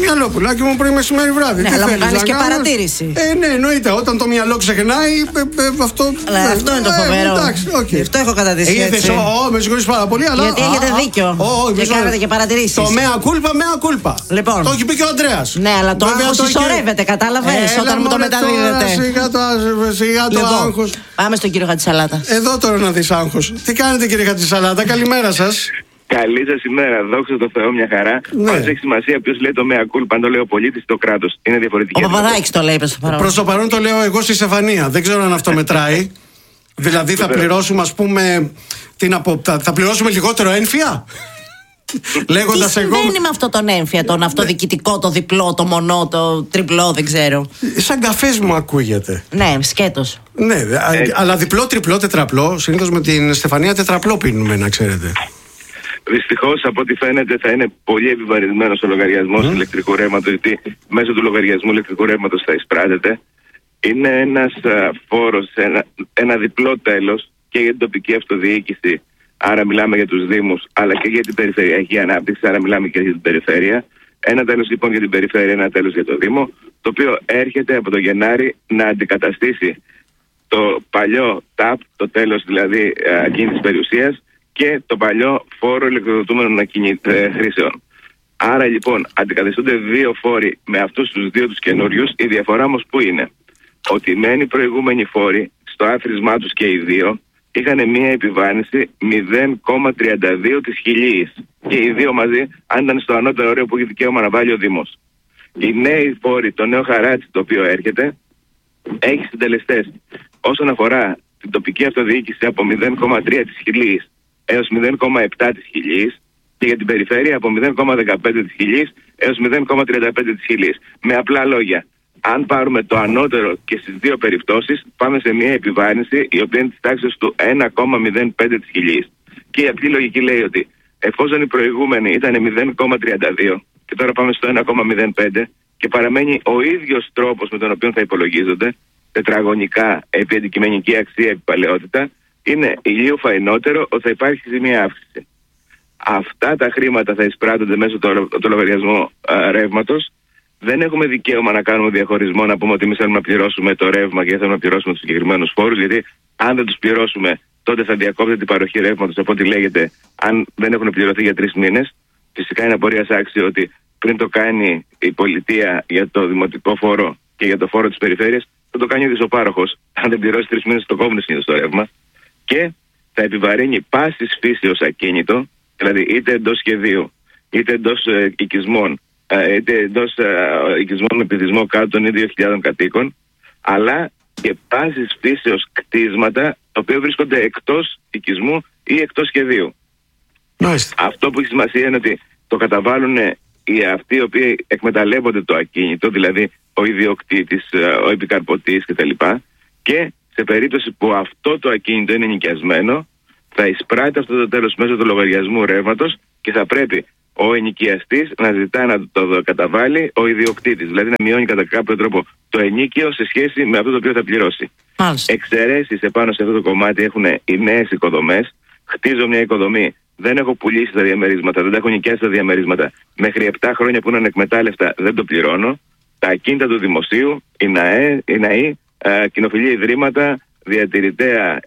μυαλό, πουλάκι μου, πρωί, μεσημέρι, βράδυ. Ναι, αλλά μου κάνεις και παρατήρηση. Ναι, εννοείται. Όταν το μυαλό ξεχνάει, αυτό. Αυτό είναι το φοβερό. Εντάξει, okay. Αυτό έχω καταδείξει. Με συγχωρείς πάρα πολύ, αλλά. Γιατί έχετε δίκιο. Και κάνετε και παρατηρήσεις. Το μέα κούλπα. Λοιπόν. Το έχει πει και ο Ανδρέας. Ναι, αλλά το άγχος συσσωρεύεται, κατάλαβες, όταν μου το μεταδίδετε. Σιγά το άγχος. Πάμε στον κύριο Χατζησαλάτα. Εδώ τώρα να δεις άγχος. Τι κάνετε, κύριε Χατζησαλάτα, καλημέρα σας. Καλή σας ημέρα, δόξα τω Θεώ, μια χαρά. Ναι. Πάντως έχει σημασία ποιος λέει το mea culpa, αν το λέει ο πολίτης ή το κράτος. Είναι διαφορετική. Ο Παπαδάκης το λέει προς το παρόν. Προς το παρόν το λέω εγώ στη Στεφανία. Δεν ξέρω αν αυτό μετράει. Δηλαδή θα πληρώσουμε, ας πούμε, θα πληρώσουμε λιγότερο ένφια. Λέγοντας τι συμβαίνει με αυτό τον έμφυα, τον αυτοδιοικητικό, το διπλό, το μονό, το τριπλό, δεν ξέρω. Σαν καφές μου ακούγεται. Ναι, σκέτος. Ναι, αλλά διπλό, τριπλό, τετραπλό. Συνήθως με την Στεφανία τετραπλό πίνουμε, να ξέρετε. Δυστυχώς, από ό,τι φαίνεται, θα είναι πολύ επιβαρυνμένος ο λογαριασμός ηλεκτρικού ρεύματος, γιατί μέσω του λογαριασμού ηλεκτρικού ρεύματος θα εισπράτεται. Είναι ένας φόρος, ένα διπλό τέλος και για την τοπική αυτοδιοίκηση. Άρα μιλάμε για τους Δήμους, αλλά και για την περιφερειακή ανάπτυξη, άρα μιλάμε και για την περιφέρεια. Ένα τέλος λοιπόν για την περιφέρεια, ένα τέλος για το Δήμο, το οποίο έρχεται από το Γενάρη να αντικαταστήσει το παλιό ΤΑΠ, το τέλος δηλαδή ακίνητης περιουσίας, και το παλιό φόρο ηλεκτροδοτούμενων χρήσεων. Άρα λοιπόν αντικαθιστούνται δύο φόροι με αυτούς τους δύο τους καινούριους. Η διαφορά όμως που είναι? Ότι μένει οι προηγούμενοι φόροι στο άθροισμά τους και οι δύο είχαν μία επιβάρυνση 0,32 της χιλίης. Και οι δύο μαζί, αν ήταν στο ανώτερο όριο που έχει δικαίωμα να βάλει ο Δήμος. Οι νέοι φόροι, το νέο χαράτσι το οποίο έρχεται, έχει συντελεστές όσον αφορά την τοπική αυτοδιοίκηση από 0,3 της χιλίης έως 0,7 της χιλίης και για την περιφέρεια από 0,15 της χιλίης έως 0,35 της χιλίης. Με απλά λόγια, αν πάρουμε το ανώτερο και στις δύο περιπτώσεις, πάμε σε μια επιβάρυνση η οποία είναι της τάξης του 1,05 της χιλίης. Και η απλή λογική λέει ότι εφόσον οι προηγούμενοι ήταν 0,32 και τώρα πάμε στο 1,05 και παραμένει ο ίδιος τρόπος με τον οποίο θα υπολογίζονται, τετραγωνικά επί αντικειμενική αξία επί παλαιότητα, είναι ηλίου φαϊνότερο ότι θα υπάρχει μια αύξηση. Αυτά τα χρήματα θα εισπράττονται μέσω του λογαριασμού ρεύματος. Δεν έχουμε δικαίωμα να κάνουμε διαχωρισμό, να πούμε ότι εμείς θέλουμε να πληρώσουμε το ρεύμα και θέλουμε να πληρώσουμε τους συγκεκριμένους φόρους, γιατί αν δεν τους πληρώσουμε, τότε θα διακόπτεται η παροχή ρεύματος. Από ό,τι λέγεται, αν δεν έχουν πληρωθεί για 3 μήνες, φυσικά είναι απορίας άξιο ότι πριν το κάνει η πολιτεία για το δημοτικό φόρο και για το φόρο της περιφέρειας, θα το κάνει ο δισοπάροχος. Αν δεν πληρώσει 3 μήνες, το κόβουν συνήθως το ρεύμα. Και θα επιβαρύνει πάσης φύσεως ακίνητο, δηλαδή είτε εντός σχεδίου, είτε εντός οικισμών, είτε εντός οικισμών με πληθυσμό κάτω των 2.000 κατοίκων, αλλά και πάσης φύσεως κτίσματα τα οποία βρίσκονται εκτός οικισμού ή εκτός σχεδίου. Nice. Αυτό που έχει σημασία είναι ότι το καταβάλουν αυτοί οι οποίοι εκμεταλλεύονται το ακίνητο, δηλαδή ο ιδιοκτήτης, ο επικαρποτής κτλ. Και σε περίπτωση που αυτό το ακίνητο είναι νοικιασμένο, θα εισπράττει αυτό το τέλος μέσω του λογαριασμού ρεύματος και θα πρέπει ο ενοικιαστής να ζητά να το καταβάλει ο ιδιοκτήτης. Δηλαδή να μειώνει κατά κάποιο τρόπο το ενίκιο σε σχέση με αυτό το οποίο θα πληρώσει. Εξαιρέσεις επάνω σε αυτό το κομμάτι έχουν οι νέες οικοδομές. Χτίζω μια οικοδομή, δεν έχω πουλήσει τα διαμερίσματα, δεν τα έχω νοικιάσει τα διαμερίσματα. Μέχρι 7 χρόνια που είναι ανεκμετάλλευτα δεν το πληρώνω. Τα ακίνητα του δημοσίου, οι ΝΑΗ, κοινοφιλή ιδρύματα, διατηρητέα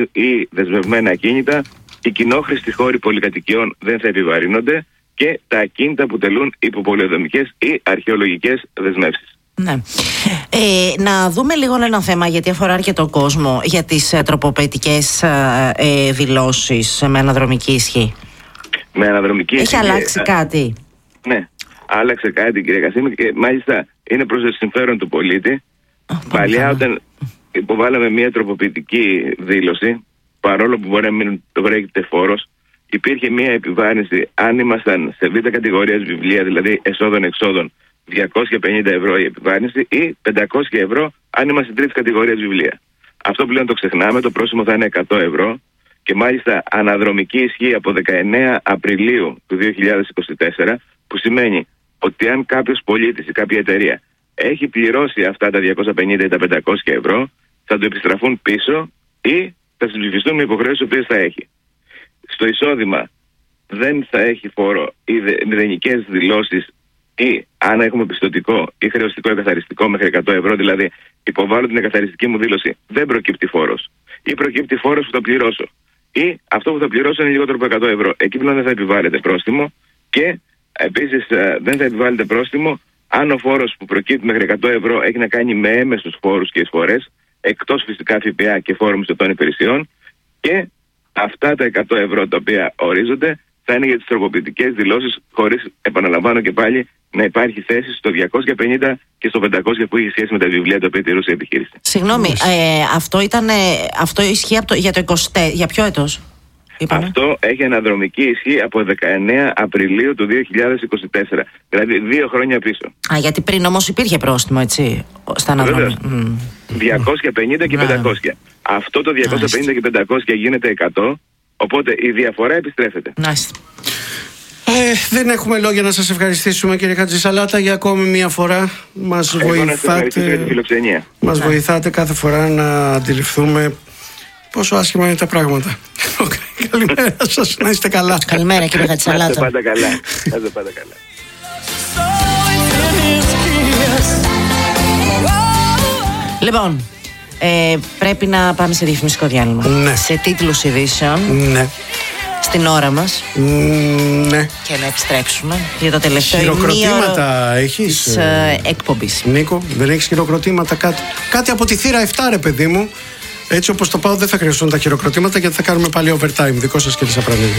ή δεσμευμένα ακίνητα, οι κοινόχρηστοι χώροι πολυκατοικιών δεν θα επιβαρύνονται και τα ακίνητα που τελούν υποπολιοδομικές ή αρχαιολογικές δεσμεύσεις. Ναι. Να δούμε λίγο ένα θέμα, γιατί αφορά αρκετό κόσμο, για τις τροποποιητικές δηλώσεις με αναδρομική ισχύ. Με αναδρομική ισχύ. Έχει αλλάξει κάτι? Ναι, άλλαξε κάτι, κύριε Κασίμη, και μάλιστα είναι προς το συμφέρον του πολίτη. Παλιά, όταν υποβάλαμε μια τροποποιητική δήλωση, παρόλο που μπορεί να μην το βρέχεται φόρος, υπήρχε μια επιβάρυνση αν ήμασταν σε β' κατηγορίας βιβλία, δηλαδή εσόδων-εξόδων, 250 ευρώ η επιβάρυνση ή 500 ευρώ αν είμαστε τρίτης κατηγορίας βιβλία. Αυτό πλέον το ξεχνάμε, το πρόσημο θα είναι 100 ευρώ και μάλιστα αναδρομική ισχύ από 19 Απριλίου του 2024, που σημαίνει ότι αν κάποιος πολίτης ή κάποια εταιρεία έχει πληρώσει αυτά τα 250 ή τα 500 ευρώ, θα του επιστραφούν πίσω ή θα συμψηφιστούν με υποχρεώσεις που θα έχει. Στο εισόδημα δεν θα έχει φόρο ή μηδενικές δηλώσεις ή αν έχουμε πιστωτικό ή χρεωστικό εκαθαριστικό μέχρι 100 ευρώ, δηλαδή υποβάλλω την εκαθαριστική μου δήλωση, δεν προκύπτει φόρος. Ή προκύπτει φόρος που θα πληρώσω. Ή αυτό που θα πληρώσω είναι λιγότερο από 100 ευρώ. Εκεί πλέον δεν θα επιβάλλεται πρόστιμο. Και επίσης δεν θα επιβάλλεται πρόστιμο αν ο φόρος που προκύπτει μέχρι 100 ευρώ έχει να κάνει με έμεσους φόρους και εισφορές, εκτός φυσικά ΦΠΑ και φόρου μισθωτών υπηρεσιών. Και αυτά τα 100 ευρώ τα οποία ορίζονται θα είναι για τις τροποποιητικές δηλώσεις, χωρίς, επαναλαμβάνω και πάλι, να υπάρχει θέση στο 250 και στο 500 που έχει σχέση με τα βιβλία τα οποία τηρούσε η επιχείρηση. Συγγνώμη, αυτό ισχύει για το 20, για ποιο έτος? Αυτό έχει αναδρομική ισχύ από 19 Απριλίου του 2024. Δηλαδή 2 χρόνια πίσω. Γιατί πριν όμως υπήρχε πρόστιμο, έτσι, στα αναδρομικά. 250 και 500. Αυτό το 250 και 500 γίνεται 100, οπότε η διαφορά επιστρέφεται. Δεν έχουμε λόγια να σας ευχαριστήσουμε, κύριε Χατζησαλάτα, για ακόμη μια φορά. Μας βοηθάτε κάθε φορά να αντιληφθούμε πόσο άσχημα είναι τα πράγματα. Καλημέρα σας, να είστε καλά. Καλημέρα, κύριε Χατζησαλάτα. Να είστε πάντα καλά. Να είστε πάντα καλά. Λοιπόν, πρέπει να πάμε σε διαφημιστικό διάλειμμα. Ναι. Σε τίτλους ειδήσεων. Ναι. Στην ώρα μας. Ναι. Και να επιστρέψουμε για το τελευταίο χειροκροτήματα έχεις της εκπομπής. Νίκο, δεν έχεις χειροκροτήματα? Κάτι από τη θύρα 7, ρε παιδί μου. Έτσι όπως το πάω δεν θα χρειαστούν τα χειροκροτήματα, γιατί θα κάνουμε πάλι overtime. Δικό σας, κύριε Σαπρανίδη.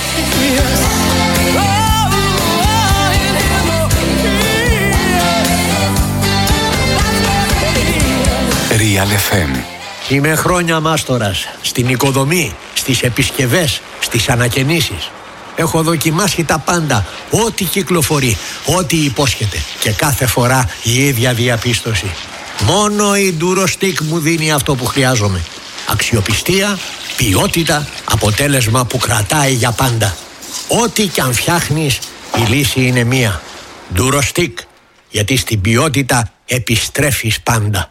Real FM. Είμαι χρόνια μάστορας στην οικοδομή, στις επισκευές, στις ανακαινήσεις. Έχω δοκιμάσει τα πάντα, ό,τι κυκλοφορεί, ό,τι υπόσχεται. Και κάθε φορά η ίδια διαπίστωση. Μόνο η Durostec μου δίνει αυτό που χρειάζομαι. Αξιοπιστία, ποιότητα, αποτέλεσμα που κρατάει για πάντα. Ό,τι κι αν φτιάχνεις, η λύση είναι μία. Durostec, γιατί στην ποιότητα επιστρέφεις πάντα.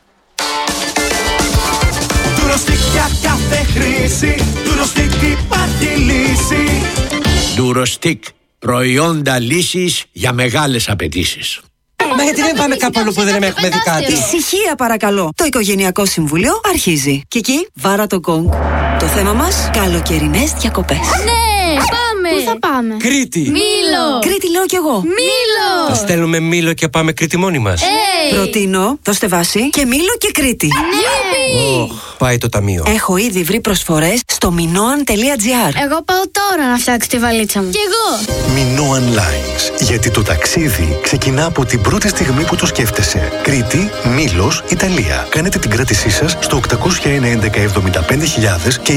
Durostec για κάθε χρήση, Durostec υπάρχει λύση. Durostec, προϊόντα λύσης για μεγάλες απαιτήσεις. Μα γιατί δεν πάμε κάπου αλλού που δεν έχουμε δει κάτι? Ησυχία παρακαλώ. Το Οικογενειακό Συμβούλιο αρχίζει. Κική, βάρα το γκονγκ. Το θέμα μας, καλοκαιρινές διακοπές. Ναι, πάμε! Πού θα πάμε? Κρήτη! Μήλο! Κρήτη λέω κι εγώ. Μήλο! Θα στέλνουμε Μήλο και πάμε Κρήτη μόνοι μας. Προτείνω, δώστε βάση, και Μήλο και Κρήτη. Ναι! Πάει το ταμείο. Έχω ήδη βρει προσφορές στο minoan.gr. Εγώ πάω τώρα να φτιάξω τη βαλίτσα μου. Κι εγώ! Minoan Lines. Γιατί το ταξίδι ξεκινά από την πρώτη στιγμή που το σκέφτεσαι. Κρήτη, Μήλος, Ιταλία. Κάνετε την κράτησή σας στο 801-1175.000 και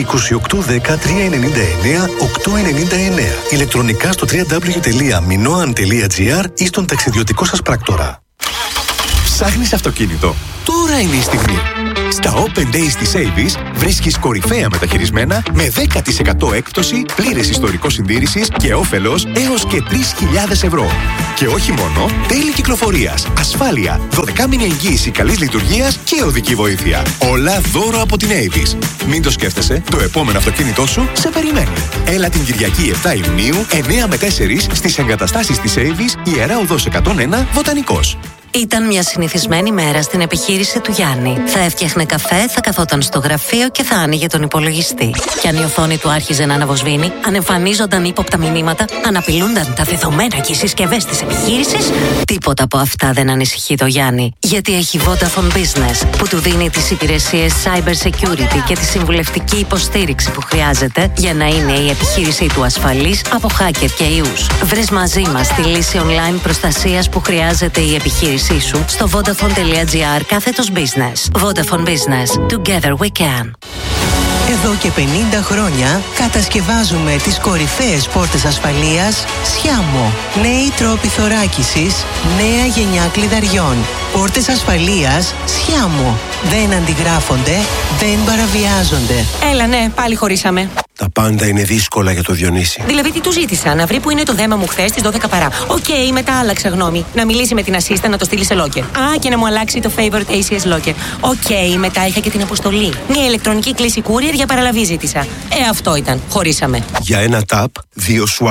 2810-399-899. Ηλεκτρονικά στο www.minoan.gr ή στον ταξιδιωτικό σας πράκτορα. Ψάχνεις αυτοκίνητο? Τώρα είναι η στιγμή. Στα Open Days της Avis βρίσκεις κορυφαία μεταχειρισμένα με 10% έκπτωση, πλήρες ιστορικό συντήρησης και όφελος έως και 3.000 ευρώ. Και όχι μόνο, τέλη κυκλοφορίας, ασφάλεια, 12μηνη εγγύηση καλής λειτουργίας και οδική βοήθεια. Όλα δώρο από την Avis. Μην το σκέφτεσαι, το επόμενο αυτοκίνητό σου σε περιμένει. Έλα την Κυριακή 7 Ιουνίου, 9 με 4 στις εγκαταστάσεις της Avis, Ιερά Οδός 101, Βοτανικός. Ήταν μια συνηθισμένη μέρα στην επιχείρηση του Γιάννη. Θα έφτιαχνε καφέ, θα καθόταν στο γραφείο και θα άνοιγε τον υπολογιστή. Και αν η οθόνη του άρχιζε να αναβοσβήνει, αν εμφανίζονταν ύποπτα μηνύματα, αν απειλούνταν τα δεδομένα και οι συσκευές της επιχείρησης, τίποτα από αυτά δεν ανησυχεί το Γιάννη. Γιατί έχει Vodafone Business, που του δίνει τις υπηρεσίες cyber security και τη συμβουλευτική υποστήριξη που χρειάζεται για να είναι η επιχείρησή του ασφαλής από hacker και ιούς. Βρες μαζί μας τη λύση online προστασίας που χρειάζεται η επιχείρησή σου στο vodafone.gr/business. Vodafone Business. Together we can. Εδώ και 50 χρόνια κατασκευάζουμε τις κορυφαίες πόρτες ασφαλείας Schiamo. Νέοι τρόποι θωράκισης, νέα γενιά κλειδαριών. Πόρτες ασφαλείας Schiamo. Δεν αντιγράφονται, δεν παραβιάζονται. Έλα, ναι, πάλι χωρίσαμε. Τα πάντα είναι δύσκολα για το Διονύση. Δηλαδή, τι του ζήτησα, να βρει που είναι το δέμα μου χθες στις 12 παρά. Οκ, μετά άλλαξα γνώμη. Να μιλήσει με την assistant να το στείλει σε locker. Α, και να μου αλλάξει το favorite ACS locker. Οκ, μετά είχα και την αποστολή. Μια ηλεκτρονική κλήση courier για παραλαβή ζήτησα. Αυτό ήταν. Χωρίσαμε. Για ένα tap, 2 swipe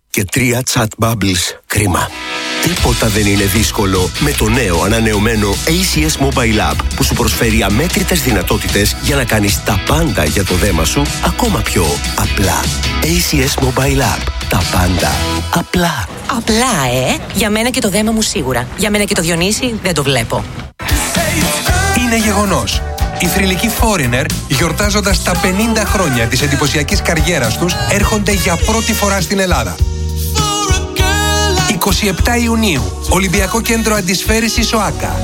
και 3 chat bubbles. Κρίμα. Τίποτα δεν είναι δύσκολο με το νέο ανανεωμένο ACS Mobile App που σου προσφέρει αμέτρητες δυνατότητες για να κάνεις τα πάντα για το δέμα σου ακόμα πιο απλά. ACS Mobile App. Τα πάντα απλά. Απλά, Για μένα και το δέμα μου σίγουρα. Για μένα και το Διονύση δεν το βλέπω. Είναι γεγονός. Οι θρυλικοί Foreigner, γιορτάζοντας τα 50 χρόνια της εντυπωσιακής καριέρας τους, έρχονται για πρώτη φορά στην Ελλάδα. 27 Ιουνίου, Ολυμπιακό Κέντρο Αντισφαίρησης ΟΑΚΑ.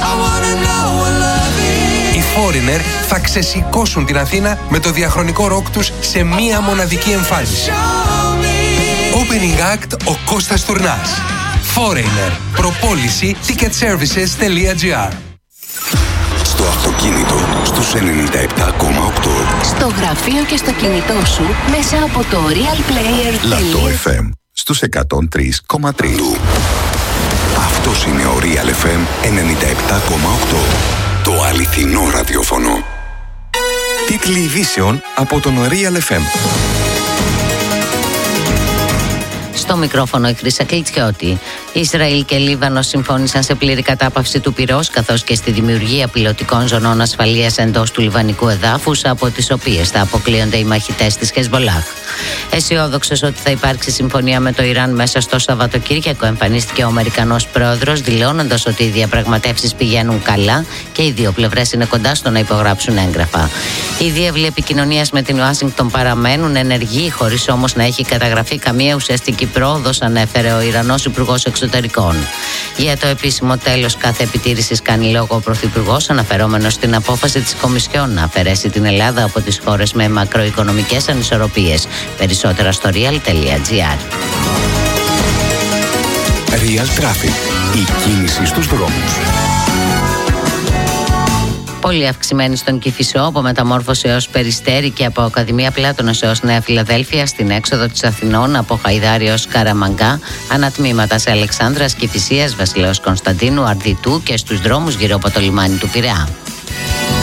Οι Foreigner θα ξεσηκώσουν την Αθήνα με το διαχρονικό ροκ τους σε μία μοναδική εμφάνιση. Opening Act ο Κώστας Τουρνάς. Foreigner. Προπόληση ticketservices.gr. Στο αυτοκίνητο στους 97,8. Στο γραφείο και στο κινητό σου μέσα από το Real Player. Λατό FM στους 103,3. Αυτός είναι ο Real FM 97,8. Το αληθινό ραδιόφωνο. Τίτλοι ειδήσεων από τον Real FM. Στο μικρόφωνο η Χρύσα Κλιτσιώτη. Ισραήλ και Λίβανο συμφώνησαν σε πλήρη κατάπαυση του πυρός, καθώς και στη δημιουργία πιλωτικών ζωνών ασφαλείας εντός του λιβανικού εδάφους, από τις οποίες θα αποκλείονται οι μαχητές της Χεσμολάχ. Αισιόδοξος ότι θα υπάρξει συμφωνία με το Ιράν μέσα στο Σαββατοκύριακο, εμφανίστηκε ο Αμερικανός πρόεδρος, δηλώνοντας ότι οι διαπραγματεύσεις πηγαίνουν καλά και οι δύο πλευρές είναι κοντά στο να υπογράψουν έγγραφα. Οι διεύλοι επικοινωνίας με την Ουάσιγκτον παραμένουν ενεργοί, χωρίς όμως να έχει καταγραφεί καμία ουσιαστική πρόοδος, ανέφερε ο Ιρανός Υπουργός Εξωτερικών. Για το επίσημο τέλος κάθε επιτήρησης κάνει λόγο ο Πρωθυπουργός, αναφερόμενος στην απόφαση της Κομισιόν να αφαιρέσει την Ελλάδα από τις χώρες με μακροοικονομικές ανισορροπίες. Περισσότερα στο real.gr. Real Traffic. Η κίνηση στους δρόμους. Πολύ αυξημένη στον Κηφισό, από Μεταμόρφωση έως Περιστέρι και από Ακαδημία Πλάτωνος έως Νέα Φιλαδέλφια, στην έξοδο της Αθηνών από Χαϊδάρη έως Καραμαγκά, ανατμήματα σε Αλεξάνδρας, Κηφισίας, Βασιλέως Κωνσταντίνου, Αρδιτού και στους δρόμους γύρω από το λιμάνι του Πειραιά.